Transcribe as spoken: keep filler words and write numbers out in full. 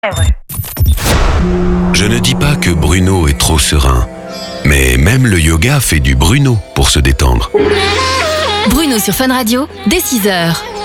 Je ne dis pas que Bruno est trop serein, mais même le yoga fait du Bruno pour se détendre. Bruno sur Fun Radio, dès six heures.